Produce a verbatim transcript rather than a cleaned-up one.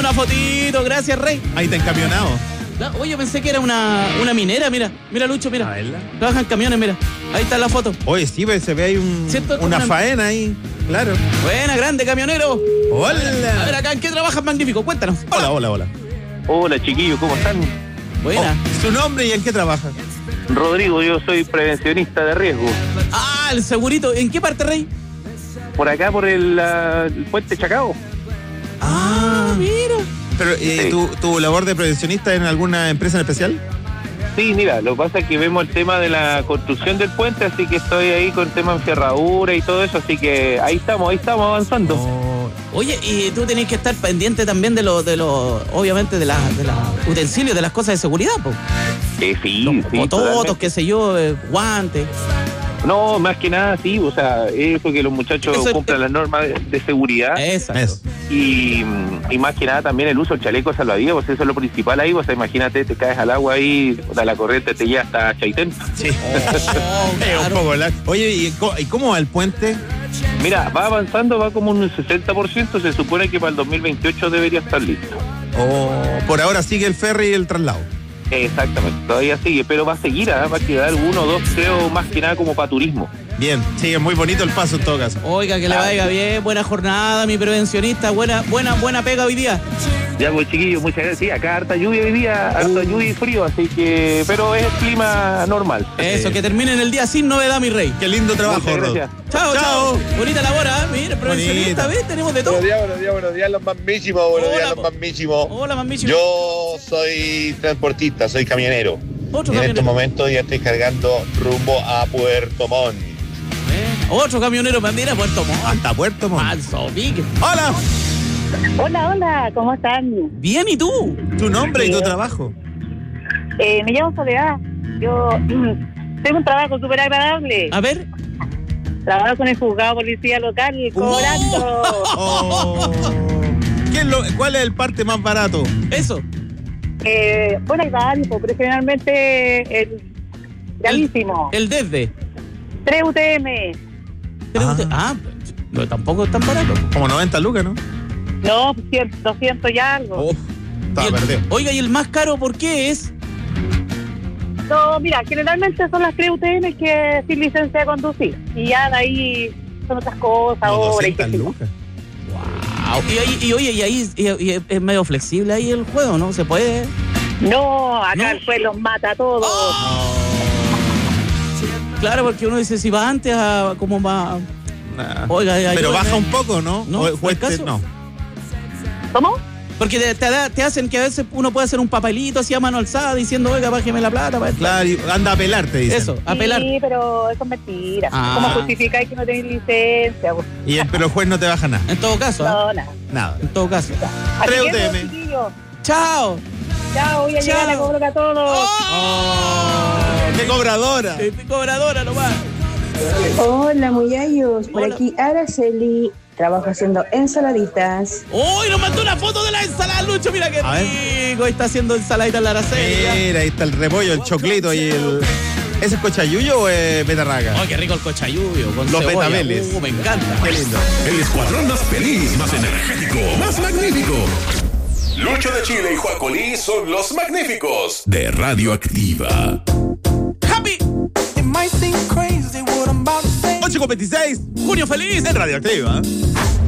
una fotito, gracias, Rey. Ahí está encamionado. No, oye, pensé que era una, una minera, mira. Mira, Lucho, mira. A verla. Trabaja en camiones, mira. Ahí está la foto. Oye, sí, pues, se ve ahí un, Siento como una una- faena ahí. Claro. Buena, grande, camionero. A ver, Hola. acá, ¿en qué trabajas, magnífico? Cuéntanos. Hola, hola, hola. Hola chiquillos, ¿cómo están? Buena. Oh, ¿su nombre y en qué trabaja? Rodrigo, yo soy prevencionista de riesgo. Ah, el segurito. ¿En qué parte, Rey? Por acá, por el, ah, el puente Chacao. Ah, mira. Pero, eh, Sí. ¿tu, ¿tu labor de prevencionista en alguna empresa en especial? Sí, mira, lo que pasa es que vemos el tema de la construcción del puente, así que estoy ahí con tema de enferradura y todo eso, así que ahí estamos, ahí estamos avanzando. Oh, Oye, y tú tenés que estar pendiente también de los, de los, obviamente, de las de las utensilios, de las cosas de seguridad, po. Eh, sí, Los sí, bototos, totalmente. qué sé yo, eh, guantes. No, más que nada, sí, o sea, eso que los muchachos Eso es- cumplan las normas de, de seguridad Exacto. eso. y, y más que nada también el uso del chaleco salvavidas, pues eso es lo principal ahí, o sea, imagínate, te caes al agua ahí, o sea, la corriente te lleva hasta Chaitén. Sí. Oh, Es un claro. poco largo. Oye, ¿y co- ¿y cómo va el puente? Mira, va avanzando, va como un sesenta por ciento, se supone que para el dos mil veintiocho debería estar listo. Oh, por ahora sigue el ferry y el traslado. Exactamente, todavía sigue, pero va a seguir, ¿ah? Va a quedar uno o dos, creo, más que nada como para turismo. Bien, sí, es muy bonito el paso en todo caso. Oiga, que le vaya bien, buena jornada, mi prevencionista, buena, buena, buena pega hoy día. Ya, pues chiquillos, muchas gracias. Sí, acá harta lluvia hoy día, harta lluvia y frío, así que, pero es el clima normal. Eso, que terminen el día sin novedad, mi rey. Qué lindo trabajo, Muchas Rod. gracias. Chao, chao. Bonita labor, ¿eh? Mira, prevencionista, Bonita. ¿ves? Tenemos de todo. Buenos días, buenos días, buenos días, los mamísimos, buenos Hola, días, los po- mamísimos. Hola, mamicho. Yo soy transportista, soy camionero. Otro Y en camionero. estos momentos ya estoy cargando rumbo a Puerto Montt. Eh, Otro camionero, me mira, Puerto Montt. Hasta Puerto Montt. Falso, pique. Hola, Hola, hola, ¿cómo están? Bien, ¿y tú? tu nombre y tu trabajo. Eh, me llamo Soledad. Yo tengo un trabajo súper agradable. A ver. Trabajo en el juzgado policía local, cobrando. Oh. ¿Qué es lo- ¿Cuál es el parte más barato? Eso. Eh, bueno, hay varios, pero generalmente el gravísimo. El desde. tres U T M. Pero Ah. usted- Ah, no, tampoco es tan barato. Como noventa lucas, ¿no? No, cien, doscientos y algo. Oh, Y estaba el- perdido. Oiga, ¿y el más caro por qué es? No, mira, generalmente son las tres U T M que sin licencia de conducir. Y ya de ahí son otras cosas, Como ahora y doscientas qué sé yo. lucas. Wow. Y, ahí, y oye, y ahí y- y es medio flexible ahí el juego, ¿no? Se puede. No, acá No. el juez los mata a todos. Claro, porque uno dice si va antes a como va. Nah. Oiga, Pero ayúdeme. baja un poco, ¿no? No, O el juez ¿por te- caso? no. ¿Cómo? Porque te, te da- te hacen que a veces uno puede hacer un papelito así a mano alzada diciendo, oiga, bájeme la plata. Para Claro, y anda a pelar, te dicen. Eso, apelar. Sí, pero eso es mentira. Ah. ¿Cómo justificáis que no tenéis licencia? Pues, Y el, pero el juez no te baja nada. En todo caso, ¿ah? no, nada. Nada. En todo caso. Así tres que U T M. eso, chiquillos. ¡Chao! Chao, voy a Chao. llegar a cobro a todos. Oh, ¡qué cobradora! Eh, cobradora nomás. Hola, muyayos. Por Hola. aquí Araceli. Trabajo haciendo ensaladitas. ¡Uy! Nos mandó una foto de la ensalada, Lucho. Mira qué A ver. rico. Está haciendo ensaladita en la Araceli. Mira, ahí está el repollo, el choclito y el... ¿Ese es cochayuyo o es betarraga? ¡Oh, qué rico el cochayuyo! Con Los cebolla. betabeles. Uh, me encanta. Qué lindo. El escuadrón más feliz, más energético, más magnífico. Lucho de Chile y Juan Colí son los magníficos de Radioactiva. ¡Happy! ocho con veintiséis. ¡Junio feliz! En Radioactiva.